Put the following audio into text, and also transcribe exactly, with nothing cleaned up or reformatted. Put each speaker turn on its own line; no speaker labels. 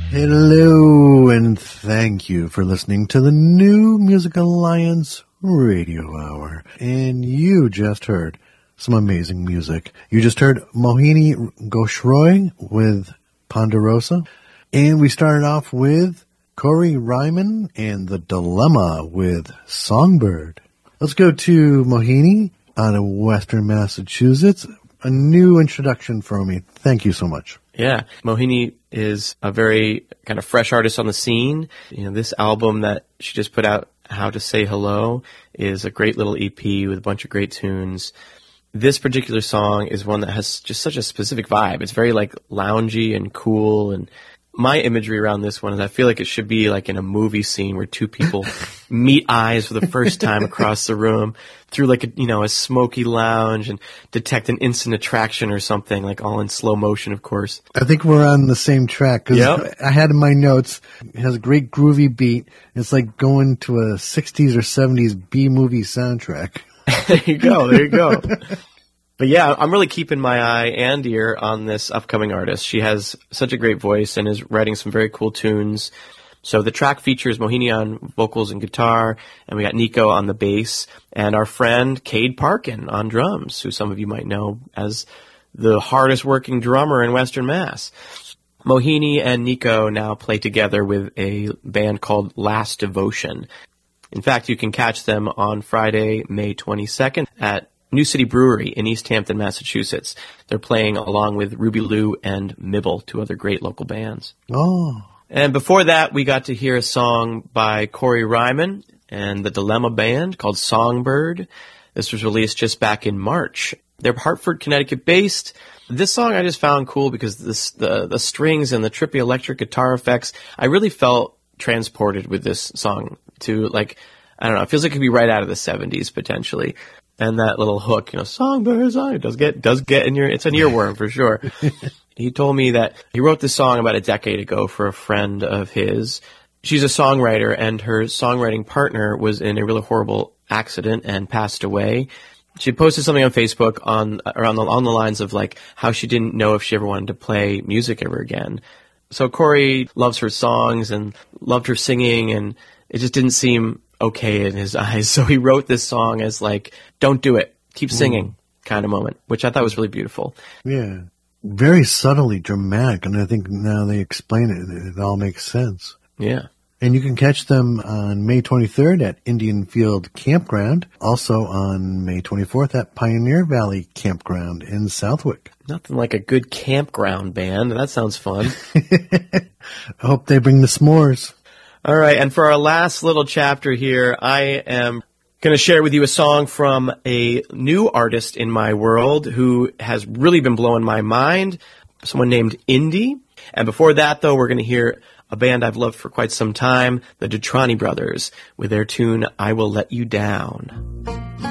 Hello, and thank you for listening to the New Music Alliance Radio Hour. And you just heard some amazing music. You just heard Mohini Ghoshroy with Ponderosa. And we started off with Corey Ryman and The Dilemma with Songbird. Let's go to Mohini out of Western Massachusetts. A new introduction for me. Thank you so much.
Yeah, Mohini is a very kind of fresh artist on the scene. You know, this album that she just put out, How to Say Hello, is a great little E P with a bunch of great tunes. This particular song is one that has just such a specific vibe. It's very like loungy and cool, and my imagery around this one is I feel like it should be like in a movie scene where two people meet eyes for the first time across the room through like a, you know, a smoky lounge and detect an instant attraction or something, like all in slow motion, of course.
I think we're on the same track because
yep.
I had in my notes, it has a great groovy beat. It's like going to a sixties or seventies B-movie soundtrack.
There you go. There you go. But yeah, I'm really keeping my eye and ear on this upcoming artist. She has such a great voice and is writing some very cool tunes. So the track features Mohini on vocals and guitar, and we got Nico on the bass, and our friend Cade Parkin on drums, who some of you might know as the hardest working drummer in Western Mass. Mohini and Nico now play together with a band called Last Devotion. In fact, you can catch them on Friday, May twenty-second at New City Brewery in East Hampton, Massachusetts. They're playing along with Ruby Lou and Mibble, two other great local bands.
Oh.
And before that, we got to hear a song by Corey Ryman and the Dilemma Band called Songbird. This was released just back in March. They're Hartford, Connecticut based. This song I just found cool because this, the, the strings and the trippy electric guitar effects, I really felt transported with this song to like, I don't know, it feels like it could be right out of the seventies potentially. And that little hook, you know, songbird, song, it does get, does get in your, it's an earworm for sure. He told me that he wrote this song about a decade ago for a friend of his. She's a songwriter, and her songwriting partner was in a really horrible accident and passed away. She posted something on Facebook on, around the, on the lines of like how she didn't know if she ever wanted to play music ever again. So Corey loves her songs and loved her singing, and it just didn't seem okay in his eyes. So he wrote this song as like, don't do it, keep singing kind of moment, which I thought was really beautiful.
Yeah. Very subtly dramatic. And I think now they explain it, it all makes sense.
Yeah.
And you can catch them on May twenty-third at Indian Field Campground. Also on May twenty-fourth at Pioneer Valley Campground in Southwick.
Nothing like a good campground band. That sounds fun.
I hope they bring the s'mores.
All right, and for our last little chapter here, I am going to share with you a song from a new artist in my world who has really been blowing my mind, someone named Indy. And before that, though, we're going to hear a band I've loved for quite some time, the Dutrani Brothers, with their tune, I Will Let You Down.